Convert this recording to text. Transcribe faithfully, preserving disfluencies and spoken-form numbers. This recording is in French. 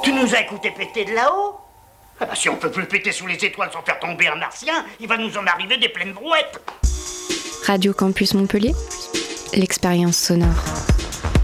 Tu nous as écouté péter de là-haut? Ah bah si on peut plus péter sous les étoiles sans faire tomber un martien, il va nous en arriver des pleines brouettes. Radio Campus Montpellier, l'expérience sonore.